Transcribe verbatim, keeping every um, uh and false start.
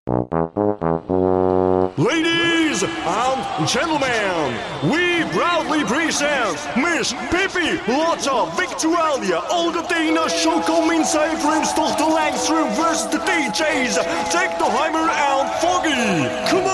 Ladies and gentlemen, we proudly present Miss Pippi Lotta Victualia Alcatina Choco Minzij Vrimstoch de Langstrom versus de D J's Tech the Heimer and Foggy. Come on!